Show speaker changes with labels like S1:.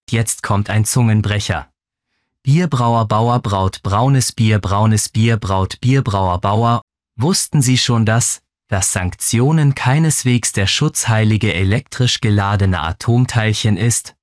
S1: jetzt kommt ein Zungenbrecher. Bierbrauer Bauer braut braunes Bier braut Bierbrauer Bauer. Wussten Sie schon, dass Sanktionen keineswegs der schutzheilige elektrisch geladene Atomteilchen ist?